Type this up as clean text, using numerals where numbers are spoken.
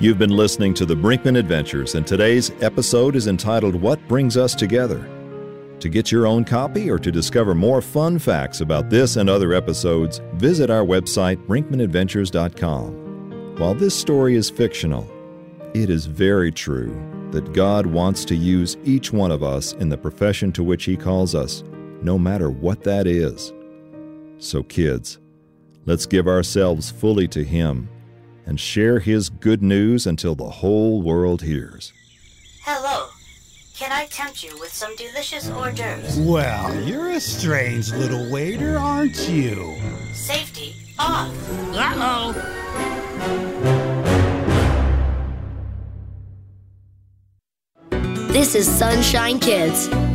You've been listening to the Brinkman Adventures, and today's episode is entitled What Brings Us Together? To get your own copy or to discover more fun facts about this and other episodes, visit our website, brinkmanadventures.com. While this story is fictional, it is very true that God wants to use each one of us in the profession to which He calls us, no matter what that is. So kids, let's give ourselves fully to Him and share His good news until the whole world hears. Hello. Can I tempt you with some delicious hors d'oeuvres? Well, you're a strange little waiter, aren't you? Safety off. Uh-oh. This is Sunshine Kids.